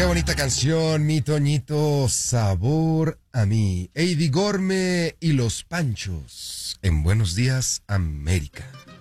Qué bonita canción, mi Toñito, sabor a mí. Eddie Gorme y los Panchos en Buenos Días, América.